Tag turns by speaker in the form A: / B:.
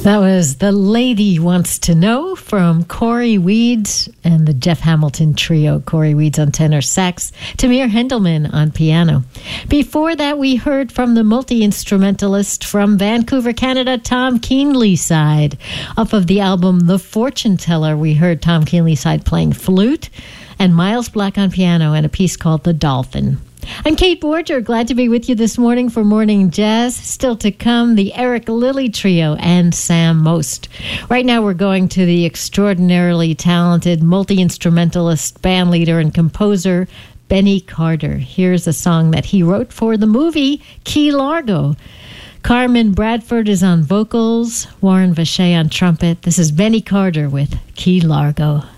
A: That was The Lady Wants to Know from Corey Weeds and the Jeff Hamilton Trio. Corey Weeds on tenor sax, Tamir Hendelman on piano. Before that, we heard from the multi-instrumentalist from Vancouver, Canada, Tom Keenlyside. Off of the album The Fortune Teller, we heard Tom Keenlyside playing flute and Miles Black on piano and a piece called The Dolphin. I'm Kate Borger, glad to be with you this morning for Morning Jazz. Still to come, the Eric Lilly Trio and Sam Most. Right now we're going to the extraordinarily talented multi-instrumentalist, bandleader, and composer Benny Carter. Here's a song that he wrote for the movie Key Largo. Carmen Bradford is on vocals, Warren Vacher on trumpet. This is Benny Carter with Key Largo.